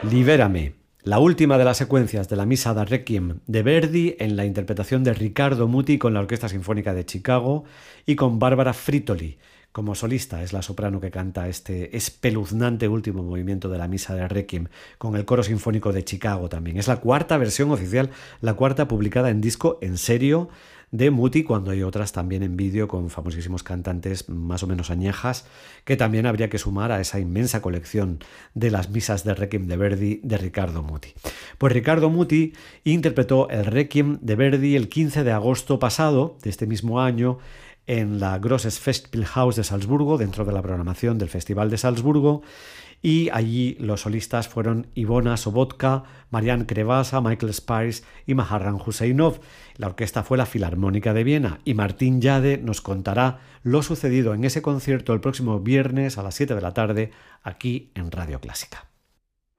Libérame, la última de las secuencias de la Misa da Requiem de Verdi en la interpretación de Riccardo Muti con la Orquesta Sinfónica de Chicago y con Barbara Frittoli como solista. Es la soprano que canta este espeluznante último movimiento de la Misa de Requiem con el Coro Sinfónico de Chicago también. Es la cuarta versión oficial, la cuarta publicada en disco en serio de Muti, cuando hay otras también en vídeo con famosísimos cantantes más o menos añejas que también habría que sumar a esa inmensa colección de las misas de Requiem de Verdi de Riccardo Muti. Pues Riccardo Muti interpretó el Requiem de Verdi el 15 de agosto pasado de este mismo año en la Grosses Festspielhaus de Salzburgo, dentro de la programación del Festival de Salzburgo, y allí los solistas fueron Ivona Sobotka, Marian Krevasa, Michael Spice y Maharram Huseinov. La orquesta fue la Filarmónica de Viena y Martín Yade nos contará lo sucedido en ese concierto el próximo viernes a las 7 de la tarde aquí en Radio Clásica.